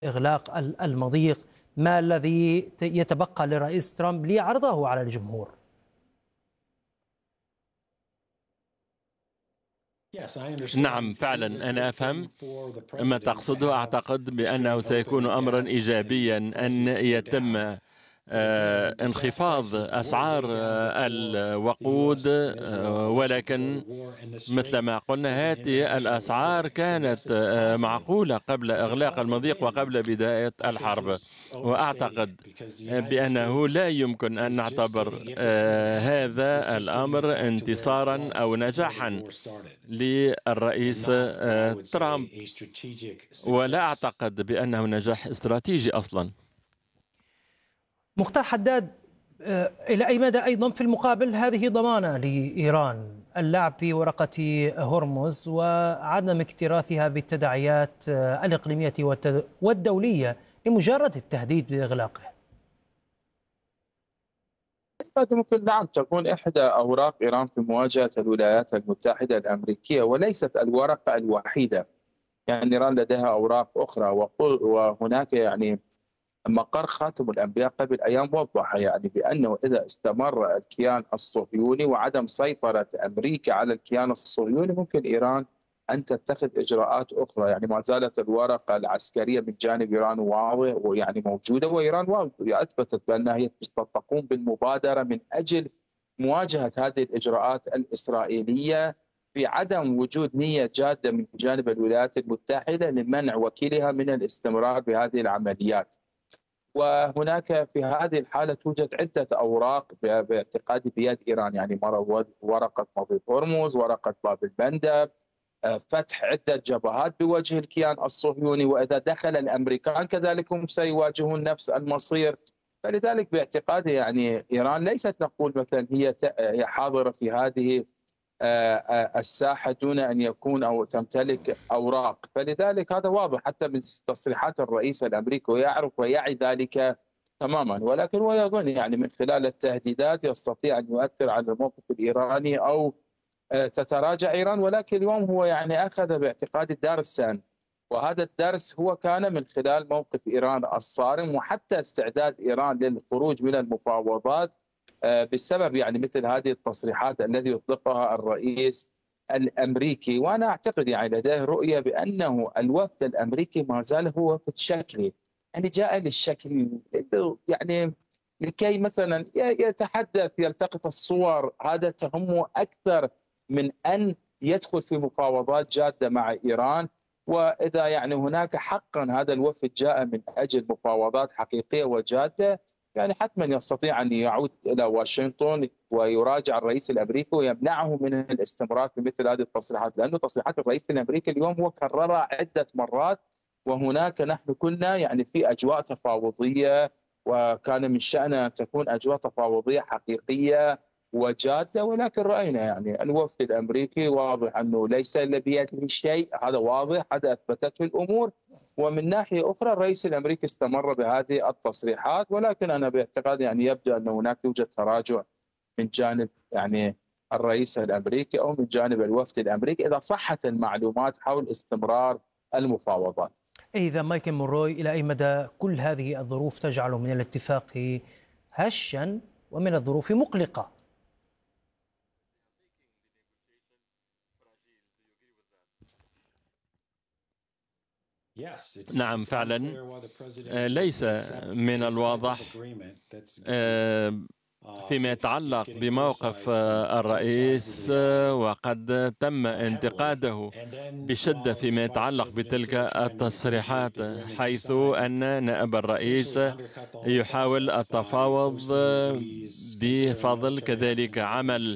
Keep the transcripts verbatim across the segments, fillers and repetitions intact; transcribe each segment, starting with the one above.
إغلاق المضيق، ما الذي يتبقى لرئيس ترامب ليعرضه على الجمهور؟ نعم فعلا أنا أفهم ما تقصده. أعتقد بأنه سيكون أمرا إيجابيا أن يتم انخفاض أسعار الوقود، ولكن مثل ما قلنا هذه الأسعار كانت معقولة قبل إغلاق المضيق وقبل بداية الحرب، وأعتقد بأنه لا يمكن أن نعتبر هذا الأمر انتصارا أو نجاحا للرئيس ترامب، ولا أعتقد بأنه نجاح استراتيجي أصلا. مختار حداد، إلى أي مدى أيضا في المقابل هذه ضمانة لإيران اللعب في ورقة هرمز وعدم اكتراثها بالتداعيات الإقليمية والدولية لمجرد التهديد بإغلاقه؟ ممكن نعم تكون إحدى أوراق إيران في مواجهة الولايات المتحدة الأمريكية، وليست الورقة الوحيدة. يعني إيران لديها أوراق أخرى، وهناك يعني مقر خاتم الأنبياء قبل أيام وضح يعني بأنه إذا استمر الكيان الصهيوني وعدم سيطرة أمريكا على الكيان الصهيوني ممكن إيران أن تتخذ إجراءات أخرى. يعني ما زالت الورقة العسكرية من جانب إيران واضح ويعني موجودة، وإيران أثبتت بأنها هي تقوم بالمبادرة من أجل مواجهة هذه الإجراءات الإسرائيلية في عدم وجود نية جادة من جانب الولايات المتحدة لمنع وكيلها من الاستمرار بهذه العمليات. وهناك في هذه الحالة توجد عدة أوراق باعتقادي بيد إيران، يعني ورقة مضيق هرمز، ورقة باب المندب، فتح عدة جبهات بوجه الكيان الصهيوني، وإذا دخل الأمريكان كذلك هم سيواجهون نفس المصير. فلذلك باعتقادي يعني إيران ليست نقول مثلا هي حاضرة في هذه الساحة دون أن يكون أو تمتلك أوراق، فلذلك هذا واضح حتى من تصريحات الرئيس الأمريكي، ويعرف ويعي ذلك تماما. ولكن هو يظن يعني من خلال التهديدات يستطيع أن يؤثر على الموقف الإيراني أو تتراجع إيران، ولكن اليوم هو يعني أخذ باعتقادي درسا، وهذا الدرس هو كان من خلال موقف إيران الصارم وحتى استعداد إيران للخروج من المفاوضات بسبب يعني مثل هذه التصريحات التي يطلقها الرئيس الأمريكي. وأنا أعتقد يعني لديه رؤية بأنه الوفد الأمريكي ما زال هو وفد شكلي، يعني جاء للشكل يعني لكي مثلا يتحدث يلتقط الصور، هذا تهمه أكثر من أن يدخل في مفاوضات جادة مع إيران. وإذا يعني هناك حقا هذا الوفد جاء من أجل مفاوضات حقيقية وجادة، يعني حتما يستطيع أن يعود إلى واشنطن ويراجع الرئيس الأمريكي ويمنعه من الاستمرار في مثل هذه التصريحات، لأنه تصريحات الرئيس الأمريكي اليوم هو كررها عدة مرات، وهناك نحن كنا يعني في أجواء تفاوضية، وكان من شأنها أن تكون أجواء تفاوضية حقيقية وجادة. ولكن رأينا يعني الوفد الأمريكي واضح أنه ليس بيده شيء، هذا واضح، هذا أثبتته الأمور. ومن ناحية أخرى الرئيس الأمريكي استمر بهذه التصريحات، ولكن أنا باعتقادي يعني يبدو أن هناك يوجد تراجع من جانب يعني الرئيس الأمريكي أو من جانب الوفد الأمريكي إذا صحت المعلومات حول استمرار المفاوضات. إذا مايكل مونروي، إلى أي مدى كل هذه الظروف تجعل من الاتفاق هشا ومن الظروف مقلقة؟ نعم فعلا ليس من الواضح فيما يتعلق بموقف الرئيس، وقد تم انتقاده بشدة فيما يتعلق بتلك التصريحات، حيث أن نائب الرئيس يحاول التفاوض بفضل كذلك عمل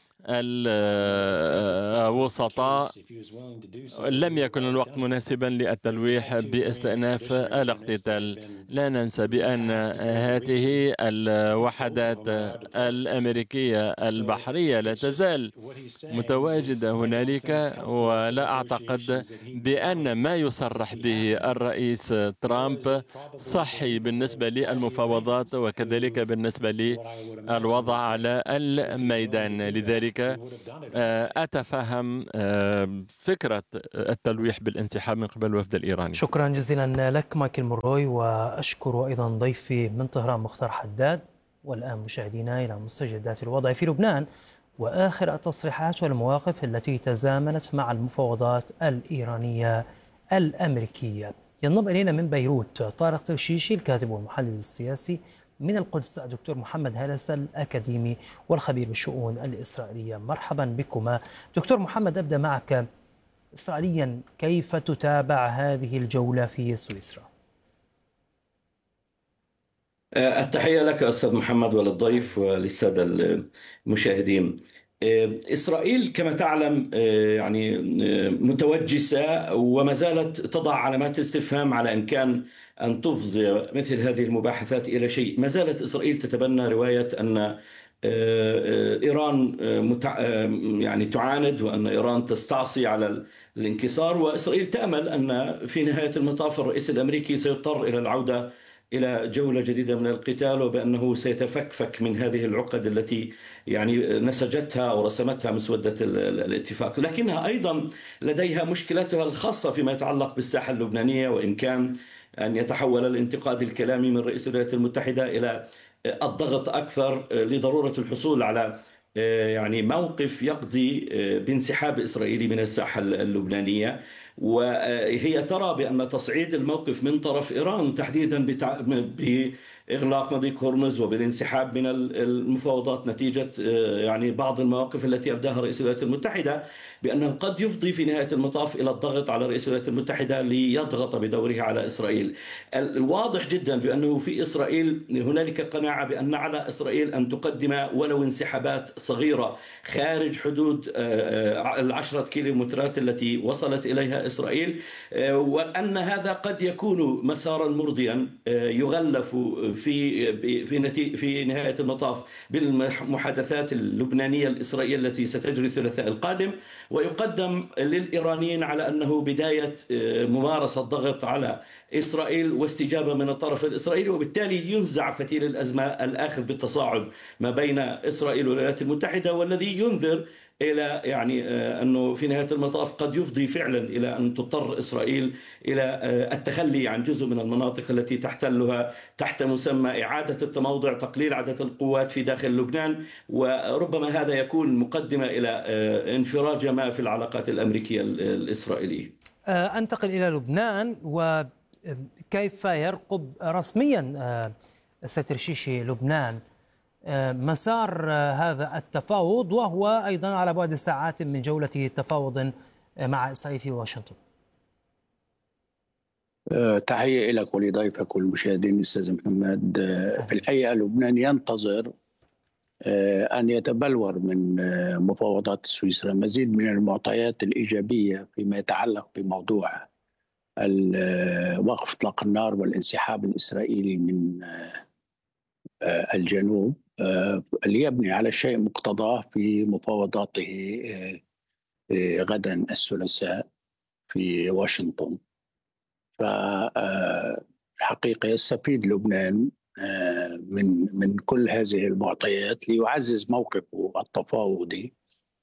الوسطاء. لم يكن الوقت مناسبا للتلويح باستئناف الاقتتال. لا ننسى بأن هذه الوحدات الأمريكية البحرية لا تزال متواجدة هنالك، ولا أعتقد بأن ما يصرح به الرئيس ترامب صحي بالنسبة للمفاوضات وكذلك بالنسبة للوضع على الميدان. لذلك ذلك أتفهم فكرة التلويح بالانسحاب من قبل الوفد الإيراني. شكرا جزيلا لك مايكل موروي، وأشكر أيضا ضيفي من طهران مختار حداد. والآن مشاهدينا إلى مستجدات الوضع في لبنان وآخر التصريحات والمواقف التي تزامنت مع المفاوضات الإيرانية الأمريكية. ينضم إلينا من بيروت طارق ترشيشي الكاتب والمحلل السياسي، من القدس دكتور محمد هلسة الأكاديمي والخبير بالشؤون الإسرائيلية. مرحبا بكما. دكتور محمد، أبدأ معك. إسرائيليا كيف تتابع هذه الجولة في سويسرا؟ التحية لك أستاذ محمد وللضيف وللسادة المشاهدين. إسرائيل كما تعلم يعني متوجسة وما زالت تضع علامات استفهام على إمكان أن تفضي مثل هذه المباحثات إلى شيء. ما زالت إسرائيل تتبنى رواية أن إيران يعني تعاند وأن إيران تستعصي على الانكسار، وإسرائيل تأمل أن في نهاية المطاف الرئيس الأمريكي سيضطر إلى العودة إلى جولة جديدة من القتال، وبأنه سيتفكفك من هذه العقد التي يعني نسجتها أو رسمتها مسودة الاتفاق. لكنها أيضا لديها مشكلتها الخاصة فيما يتعلق بالساحة اللبنانية، وإمكان أن يتحول الانتقاد الكلامي من رئيس الولايات المتحدة إلى الضغط أكثر لضرورة الحصول على يعني موقف يقضي بانسحاب إسرائيلي من الساحة اللبنانية. وهي ترى بأن تصعيد الموقف من طرف إيران تحديدا بإغلاق مضيق هرمز وبالانسحاب من المفاوضات نتيجة يعني بعض المواقف التي أبداها رئيس الولايات المتحدة، بأنه قد يفضي في نهاية المطاف إلى الضغط على رئيس الولايات المتحدة ليضغط بدوره على إسرائيل. الواضح جدا بأنه في إسرائيل هنالك قناعة بأن على إسرائيل أن تقدم ولو انسحابات صغيرة خارج حدود العشرة كيلومترات التي وصلت إليها إسرائيل، وأن هذا قد يكون مسارا مرضيا يغلف في في في نهاية المطاف بالمحادثات اللبنانية الإسرائيلية التي ستجري الثلاثاء القادم، ويقدم للإيرانيين على أنه بداية ممارسة ضغط على إسرائيل واستجابة من الطرف الإسرائيلي، وبالتالي ينزع فتيل الأزمة الآخذ بالتصاعد ما بين إسرائيل والولايات المتحدة، والذي ينذر إلى يعني أنه في نهاية المطاف قد يفضي فعلا إلى أن تضطر إسرائيل إلى التخلي عن جزء من المناطق التي تحتلها تحت مسمى إعادة التموضع، تقليل عدد القوات في داخل لبنان، وربما هذا يكون مقدمة إلى انفراج ما في العلاقات الأمريكية الإسرائيلية. أنتقل إلى لبنان، وكيف يرقب رسميا سترشيشي لبنان مسار هذا التفاوض، وهو أيضا على بعد ساعات من جولة تفاوض مع إسرائيل في واشنطن؟ تحية لك ولضيفك والمشاهدين أستاذ محمد. في الحقيقة لبنان ينتظر أن يتبلور من مفاوضات سويسرا مزيد من المعطيات الإيجابية فيما يتعلق بموضوع وقف إطلاق النار والانسحاب الإسرائيلي من الجنوب، ليبني على الشيء مقتضاه في مفاوضاته غدا الثلاثاء في واشنطن. فالحقيقة يستفيد لبنان من من كل هذه المعطيات ليعزز موقفه التفاوضي،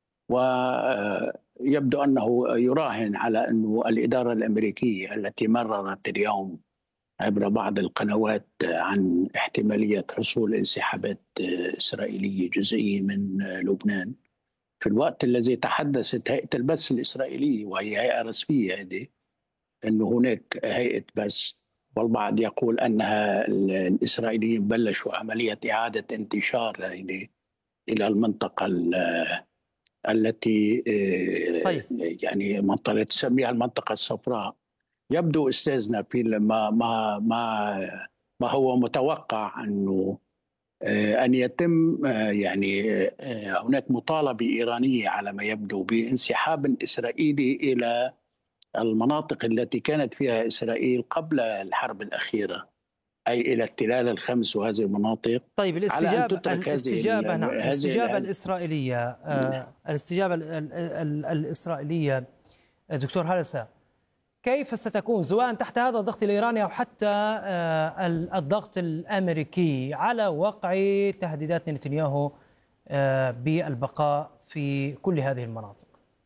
ويبدو أنه يراهن على أنه الإدارة الأمريكية التي مررت اليوم عبر بعض القنوات عن احتمالية حصول انسحابات إسرائيلية جزئية من لبنان في الوقت الذي تحدثت هيئة البث الإسرائيلية، وهي هيئة رسمية هذه، أنه هناك هيئة بث، والبعض يقول أنها الإسرائيليين بلشوا عملية إعادة انتشار يعني إلى المنطقة التي طيب. يعني منطقة تسميها المنطقة الصفراء. يبدو أستاذنا في ما ما ما ما هو متوقع أنه أن يتم يعني هناك مطالبة إيرانية على ما يبدو بانسحاب إسرائيلي إلى المناطق التي كانت فيها إسرائيل قبل الحرب الأخيرة، أي إلى التلال الخمس وهذه المناطق. طيب الاستجابة الاستجابة نعم الاستجابة الإسرائيلية آه الاستجابة الإسرائيلية دكتور هلسة كيف ستكون، سواء تحت هذا الضغط الإيراني أو حتى آه الضغط الأمريكي على وقع تهديدات نتنياهو بالبقاء في كل هذه المناطق؟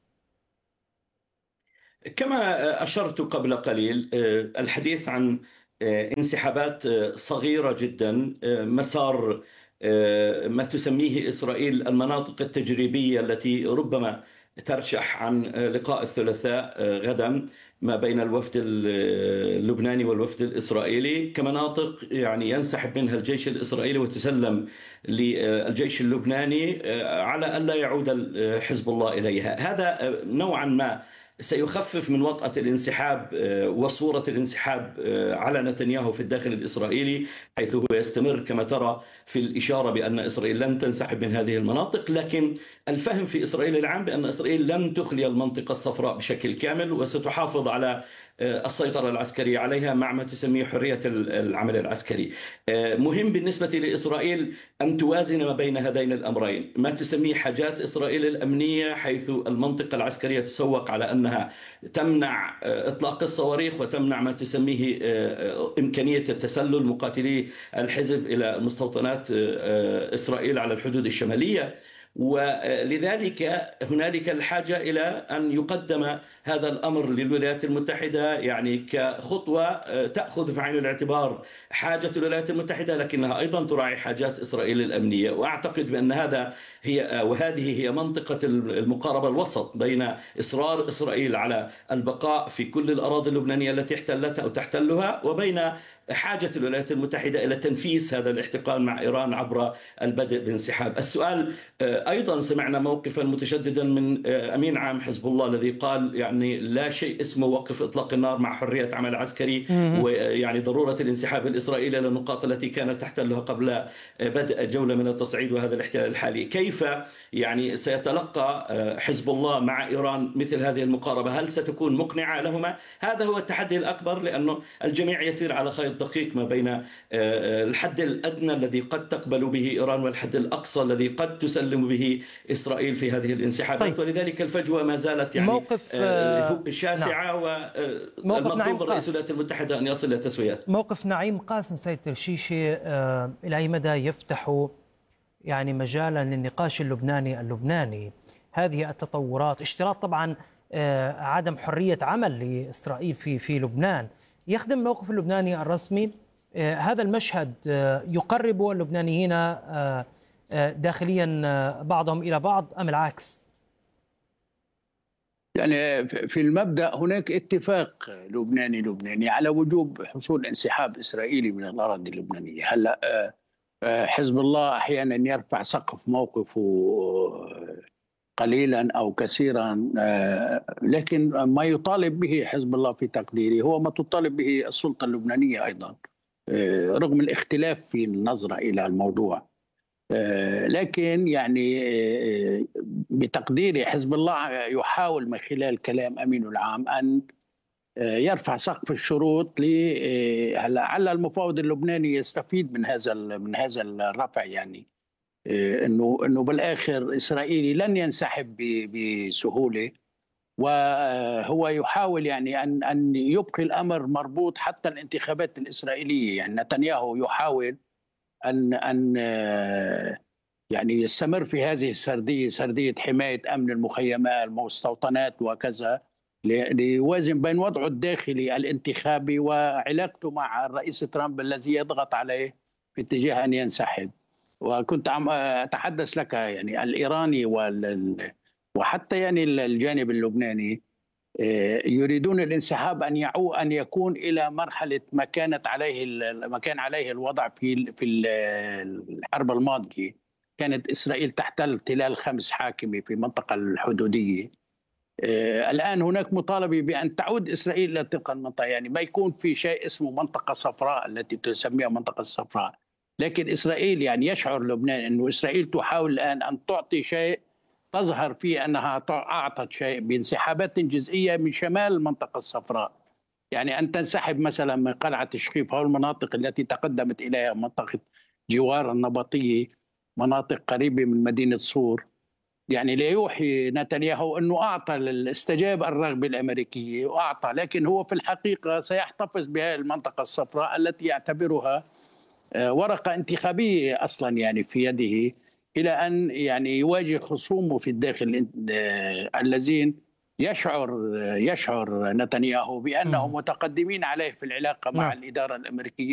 كما أشرت قبل قليل، الحديث عن انسحابات صغيرة جدا، مسار ما تسميه إسرائيل المناطق التجريبية التي ربما ترشح عن لقاء الثلاثاء غدا ما بين الوفد اللبناني والوفد الإسرائيلي كمناطق يعني ينسحب منها الجيش الإسرائيلي وتسلم للجيش اللبناني على ألا يعود حزب الله إليها. هذا نوعا ما سيخفف من وطأة الانسحاب وصورة الانسحاب على نتنياهو في الداخل الإسرائيلي، حيث هو يستمر كما ترى في الإشارة بأن إسرائيل لن تنسحب من هذه المناطق، لكن الفهم في إسرائيل العام بأن إسرائيل لن تخلي المنطقة الصفراء بشكل كامل وستحافظ على السيطرة العسكرية عليها مع ما تسميه حرية العمل العسكري. مهم بالنسبة لإسرائيل أن توازن ما بين هذين الأمرين، ما تسميه حاجات إسرائيل الأمنية، حيث المنطقة العسكرية تسوق على أنها تمنع إطلاق الصواريخ وتمنع ما تسميه إمكانية التسلل مقاتلي الحزب إلى مستوطنات إسرائيل على الحدود الشمالية. ولذلك هنالك الحاجة إلى أن يقدم هذا الأمر للولايات المتحدة يعني كخطوة تأخذ في عين الاعتبار حاجة الولايات المتحدة، لكنها أيضا تراعي حاجات إسرائيل الأمنية. وأعتقد بأن هذا هي وهذه هي منطقة المقاربة الوسط بين إصرار إسرائيل على البقاء في كل الأراضي اللبنانية التي احتلتها أو تحتلها، وبين حاجة الولايات المتحدة إلى تنفيذ هذا الاحتقان مع إيران عبر البدء بانسحاب. السؤال أيضا سمعنا موقفا متشددا من أمين عام حزب الله الذي قال يعني لا شيء اسمه وقف إطلاق النار مع حرية عمل عسكري، ويعني ضرورة الانسحاب الإسرائيلي للنقاط التي كانت تحتلها قبل بدء جولة من التصعيد وهذا الاحتلال الحالي. كيف يعني سيتلقى حزب الله مع إيران مثل هذه المقاربة؟ هل ستكون مقنعة لهما؟ هذا هو التحدي الأكبر، لأنه الجميع يسير على خيط دقيق ما بين الحد الأدنى الذي قد تقبل به إيران والحد الأقصى الذي قد تسلم به إسرائيل في هذه الانسحابات. طيب. ولذلك الفجوة ما زالت يعني موقف شاسعة. نعم. والمطلوب الرئيس الولايات المتحدة أن يصل إلى تسويات. موقف نعيم قاسم سيد ترشيشي إلى أي مدى يفتح يعني مجالا للنقاش اللبناني اللبناني هذه التطورات، اشتراط طبعا عدم حرية عمل لإسرائيل في في لبنان، يخدم الموقف اللبناني الرسمي؟ هذا المشهد يقرب اللبنانيين داخليا بعضهم إلى بعض أم العكس؟ يعني في المبدأ هناك اتفاق لبناني لبناني على وجوب حصول انسحاب إسرائيلي من الأراضي اللبنانية. هلا حزب الله أحيانا يرفع سقف موقفه قليلا أو كثيرا، لكن ما يطالب به حزب الله في تقديري هو ما تطالب به السلطة اللبنانية أيضا، رغم الاختلاف في النظرة إلى الموضوع. لكن يعني بتقديري حزب الله يحاول من خلال كلام أمينه العام أن يرفع سقف الشروط لعل المفاوض اللبناني يستفيد من هذا من هذا الرفع، يعني انه انه بالاخر اسرائيلي لن ينسحب بسهوله، وهو يحاول يعني ان ان يبقي الامر مربوط حتى الانتخابات الاسرائيليه. يعني نتنياهو يحاول ان ان يعني يستمر في هذه السرديه، سرديه حمايه امن المخيمات المستوطنات وكذا، ليوازن بين وضعه الداخلي الانتخابي وعلاقته مع الرئيس ترامب الذي يضغط عليه في اتجاه ان ينسحب. وكنت عم اتحدث لك يعني الايراني وال وحتى يعني الجانب اللبناني يريدون الانسحاب ان يعو ان يكون الى مرحله ما كانت عليه ما كان عليه الوضع في في الحرب الماضيه. كانت اسرائيل تحتل تلال خمس حاكمه في المنطقه الحدوديه. الان هناك مطالبه بان تعود اسرائيل الى تلك المنطقه، يعني ما يكون في شيء اسمه منطقه صفراء التي تسميها منطقه الصفراء. لكن إسرائيل يعني يشعر لبنان أنه إسرائيل تحاول الآن أن تعطي شيء تظهر فيه أنها أعطت شيء بانسحابات جزئية من شمال المنطقة الصفراء. يعني أن تنسحب مثلا من قلعة شقيف أو المناطق التي تقدمت إليها منطقة جوار النبطية، مناطق قريبة من مدينة صور، يعني ليوحي نتنياهو أنه أعطى استجاب الرغبة الأمريكية وأعطى، لكن هو في الحقيقة سيحتفظ بهذه المنطقة الصفراء التي يعتبرها ورقة انتخابية أصلا يعني في يده إلى أن يعني يواجه خصومه في الداخل الذين يشعر يشعر نتنياهو بأنهم متقدمين عليه في العلاقة مع نعم. الإدارة الأمريكية